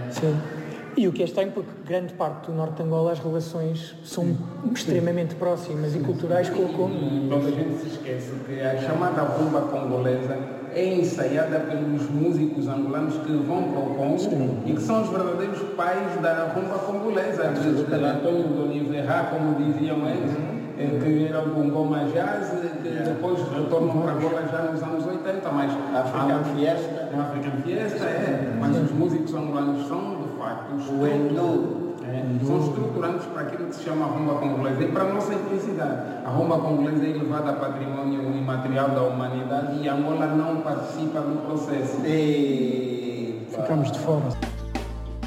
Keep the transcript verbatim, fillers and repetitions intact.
Sim. E o que é estranho, porque grande parte do norte de Angola as relações são sim. extremamente próximas sim. e culturais com o Congo. Então a gente se esquece que a chamada rumba congolesa é ensaiada pelos músicos angolanos que vão para o Congo sim. e que são os verdadeiros pais da rumba congolesa. Antônio de Oliveira, como diziam eles, uhum. que era o Ngoma Jazz, que yeah. depois retornam para Angola já nos anos oitenta, mas African Fiesta. No African Fiesta, é, mas os músicos angolanos são o Endo. É, são estruturantes para aquilo que se chama a rumba congolesa e para a nossa infelicidade. A rumba congolesa é elevada a património imaterial da humanidade e Angola não participa do processo. E... Ficamos de fora.